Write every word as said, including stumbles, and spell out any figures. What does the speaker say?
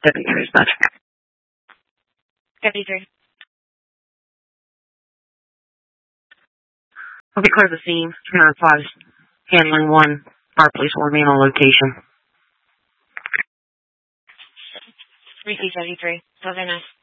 Deputy three dispatch. Deputy three. Okay, clear the scene. three oh five handling one. Our police will remain on location. Repeat, Deputy three. Southern S.